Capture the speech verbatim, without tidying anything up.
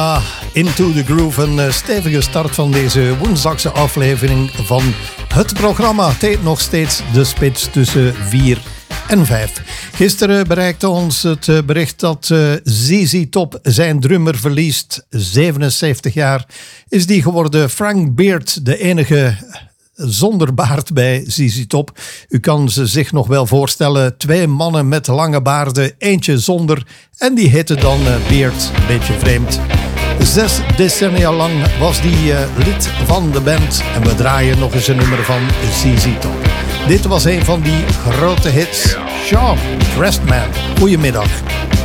Ah, Into the Groove, een uh, stevige start van deze woensdagse aflevering van het programma. Het heet nog steeds De Spits tussen vier en vijf. Gisteren bereikte ons het uh, bericht dat uh, Z Z Top zijn drummer verliest. zevenenzeventig jaar is die geworden. Frank Beard, de enige zonder baard bij Z Z Top. U kan ze zich nog wel voorstellen. Twee mannen met lange baarden, eentje zonder. En die heette dan uh, Beard, een beetje vreemd. Zes decennia lang was die uh, lid van de band. En we draaien nog eens een nummer van Z Z Top. Dit was een van die grote hits. Sean, Dressed Man. Goedemiddag.